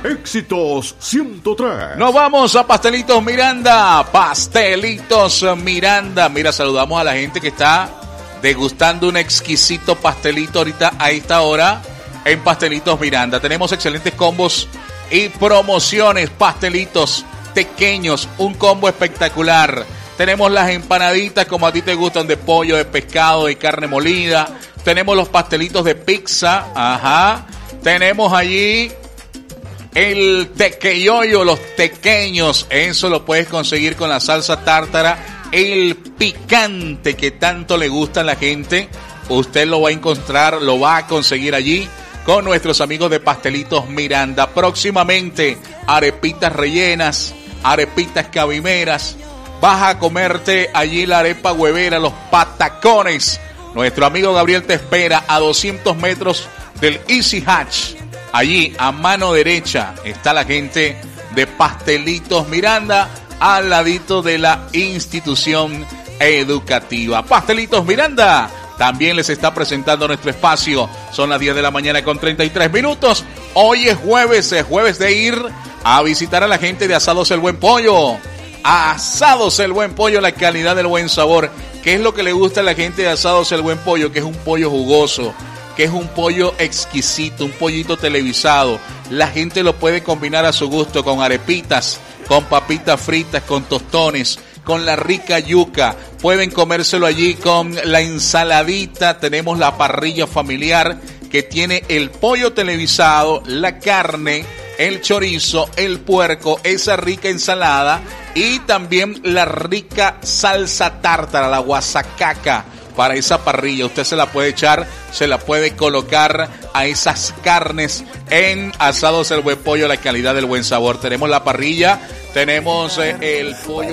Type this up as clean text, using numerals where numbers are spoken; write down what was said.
Éxitos 103. Nos vamos a Pastelitos Miranda. Pastelitos Miranda. Mira, saludamos a la gente que está degustando un exquisito pastelito ahorita a esta hora en Pastelitos Miranda. Tenemos excelentes combos y promociones. Pastelitos pequeños, un combo espectacular. Tenemos las empanaditas como a ti te gustan, de pollo, de pescado, de carne molida. Tenemos los pastelitos de pizza. Ajá. Tenemos allí el tequeyoyo, los tequeños. Eso lo puedes conseguir con la salsa tártara. El picante que tanto le gusta a la gente. Usted lo va a encontrar, lo va a conseguir allí con nuestros amigos de Pastelitos Miranda. Próximamente, arepitas rellenas, arepitas cabimeras. Vas a comerte allí la arepa huevera, los patacones. Nuestro amigo Gabriel te espera a 200 metros del Easy Hatch. Allí, a mano derecha, está la gente de Pastelitos Miranda, al ladito de la institución educativa. Pastelitos Miranda también les está presentando nuestro espacio. Son las 10 de la mañana con 33 minutos. Hoy es jueves de ir a visitar a la gente de Asados El Buen Pollo. Asados El Buen Pollo, la calidad del buen sabor. ¿Qué es lo que le gusta a la gente de Asados El Buen Pollo? Que es un pollo jugoso, que es un pollo exquisito, un pollito televisado. La gente lo puede combinar a su gusto con arepitas, con papitas fritas, con tostones, con la rica yuca. Pueden comérselo allí con la ensaladita. Tenemos la parrilla familiar que tiene el pollo televisado, la carne, el chorizo, el puerco, esa rica ensalada y también la rica salsa tártara, la guasacaca. Para esa parrilla usted se la puede echar, se la puede colocar a esas carnes en Asados El Buen Pollo, la calidad del buen sabor. Tenemos la parrilla, tenemos el pollo.